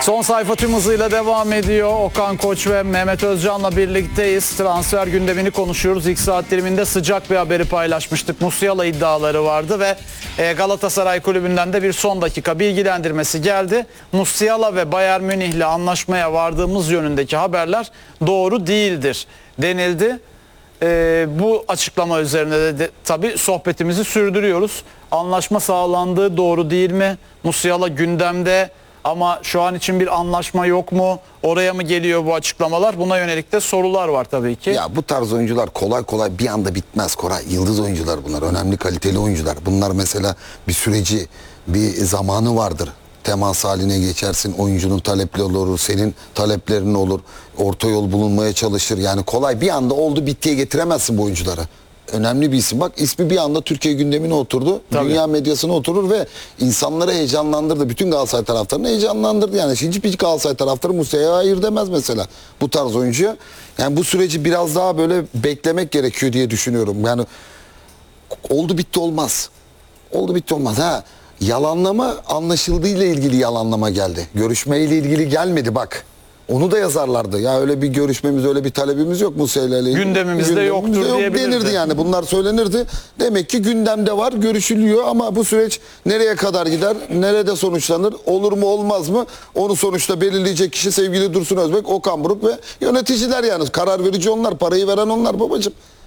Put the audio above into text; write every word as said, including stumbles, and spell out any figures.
Son sayfa tüm hızıyla devam ediyor. Okan Koç ve Mehmet Özcan'la birlikteyiz. Transfer gündemini konuşuyoruz. İlk saat diliminde sıcak bir haberi paylaşmıştık. Musiala iddiaları vardı ve Galatasaray Kulübü'nden de bir son dakika bilgilendirmesi geldi. Musiala ve Bayern Münih'le anlaşmaya vardığımız yönündeki haberler doğru değildir denildi. Ee, bu açıklama üzerine de, de tabii sohbetimizi sürdürüyoruz. Anlaşma sağlandığı doğru değil mi? Musiala gündemde ama şu an için bir anlaşma yok mu? Oraya mı geliyor bu açıklamalar? Buna yönelik de sorular var tabii ki. Ya bu tarz oyuncular kolay kolay bir anda bitmez Koray. Yıldız oyuncular bunlar. Önemli, kaliteli oyuncular. Bunlar mesela bir süreci, bir zamanı vardır. Temas haline geçersin, oyuncunun talepleri olur, senin taleplerin olur, orta yol bulunmaya çalışır. Yani kolay bir anda oldu bittiye getiremezsin bu oyuncuları. Önemli bir isim. Bak ismi bir anda Türkiye gündemine oturdu, Tabii. dünya medyasına oturur ve insanları heyecanlandırdı. Bütün Galatasaray taraftarını heyecanlandırdı. Yani hiçbir Galatasaray taraftarı Musa'ya hayır demez mesela bu tarz oyuncuya. Yani bu süreci biraz daha böyle beklemek gerekiyor diye düşünüyorum. Yani oldu bitti olmaz. Oldu bitti olmaz. Ha. Yalanlama anlaşıldığıyla ilgili yalanlama geldi. Görüşmeyle ilgili gelmedi bak. Onu da yazarlardı. Ya öyle bir görüşmemiz, öyle bir talebimiz yok Musa'yla ilgili. Gündemimizde yoktur yok diyebilirdi. denirdi yani. Bunlar söylenirdi. Demek ki gündemde var, görüşülüyor ama bu süreç nereye kadar gider? Nerede sonuçlanır? Olur mu olmaz mı? Onu sonuçta belirleyecek kişi sevgili Dursun Özbek, Okan Buruk ve yöneticiler yani. Karar verici onlar, parayı veren onlar babacığım.